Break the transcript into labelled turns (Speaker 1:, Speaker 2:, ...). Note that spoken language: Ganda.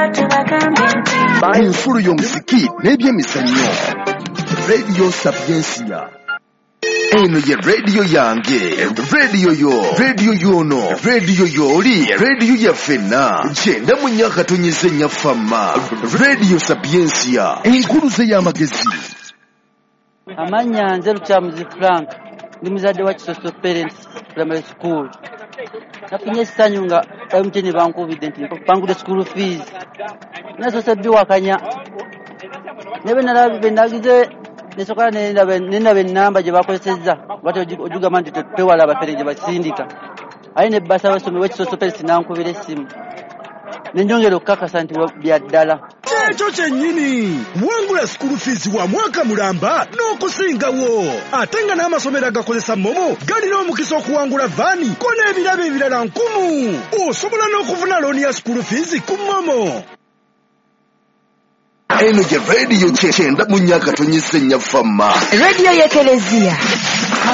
Speaker 1: Enfulu y'omuziki n'ebyemizannyo. Radio Sapiensia. Eno ye radio yange, radio yo, radio yono, radio yoli, radio ya fena. Jenda munyaka tonyeze nyafama. Radio Sapiensia. Enkuluze y'amagezi.
Speaker 2: Amanya nze Lukyamuzi Frank. Ndi muzadde wa Kisoso Parents Primary School. Nafunye essanyu nga MTN bankubidde nti bangudde school fees. Nasoose biwakanya. Nebe nalabe nagize nesoka nenda namba gye bakozesezza bati ojugamba nti tewala abapereje basindika. Ayi ne basa basome wa Kisoso Parents nankubira essimu. Nenjongera okukakasa nti byaddala.
Speaker 3: Ekyo kyennyini wangula school fees wa mwaka mulamba n'okusingawo ate nga n'amasomero agakozesa momo galina omukisa okuwangula vaani ko n'ebirabo ebirala 1000 osobola n'okufuna looni ya school fees ku momo.
Speaker 1: Eno ye radio kyenda munyaka tonyeze nyafama.
Speaker 4: Radio y'Ekelezia.